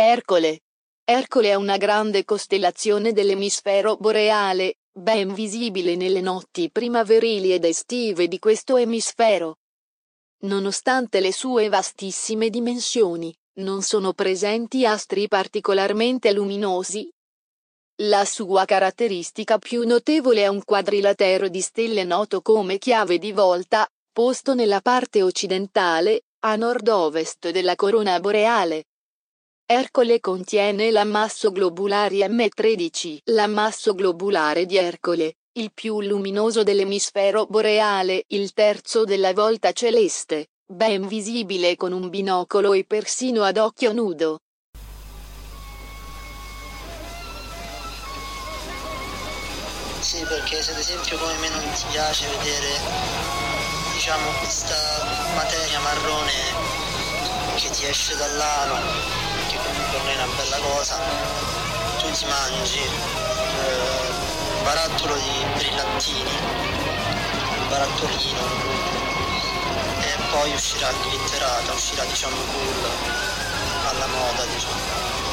Ercole. Ercole è una grande costellazione dell'emisfero boreale, ben visibile nelle notti primaverili ed estive di questo emisfero. Nonostante le sue vastissime dimensioni, non sono presenti astri particolarmente luminosi. La sua caratteristica più notevole è un quadrilatero di stelle noto come chiave di volta, posto nella parte occidentale, a nord-ovest della corona boreale. Ercole contiene l'ammasso globulare M13. L'ammasso globulare di Ercole, il più luminoso dell'emisfero boreale, il terzo della volta celeste, ben visibile con un binocolo e persino ad occhio nudo. Sì, perché se ad esempio come me non ti piace vedere, diciamo, questa materia marrone che ti esce dall'ano, che comunque non è una bella cosa, tu ti mangi un barattolo di brillantini, un barattolino, e poi uscirà glitterata, uscirà diciamo cool, alla moda diciamo.